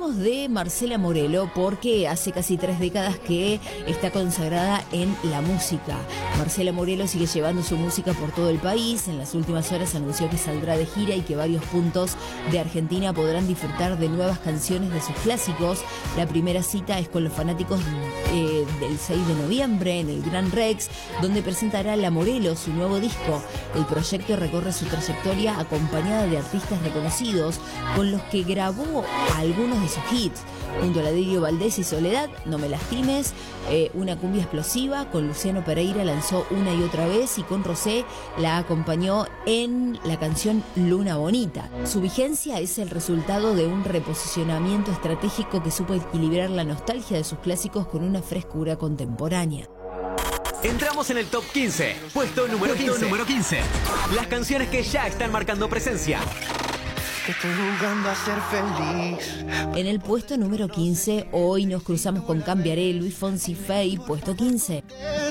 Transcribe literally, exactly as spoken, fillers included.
hablamos de Marcela Morelo porque hace casi tres décadas que está consagrada en la música. Marcela Morelo sigue llevando su música por todo el país. En las últimas horas anunció que saldrá de gira y que varios puntos de Argentina podrán disfrutar de nuevas canciones de sus clásicos. La primera cita es con los fanáticos eh, del seis de noviembre en el Gran Rex, donde presentará La Morelo, su nuevo disco. El proyecto recorre su trayectoria acompañada de artistas reconocidos con los que grabó algunos de sus hits. Junto a Ladirio Valdés y Soledad, No me lastimes, eh, una cumbia explosiva. Con Luciano Pereira lanzó Una y otra vez, y con Rosé la acompañó en la canción Luna Bonita. Su vigencia es el resultado de un reposicionamiento estratégico que supo equilibrar la nostalgia de sus clásicos con una frescura contemporánea. Entramos en el top quince, puesto número quince. Puesto número quince. Las canciones que ya están marcando presencia. Que estoy jugando a ser feliz. En el puesto número quince, hoy nos cruzamos con Cambiaré, Luis Fonsi Fey, puesto quince.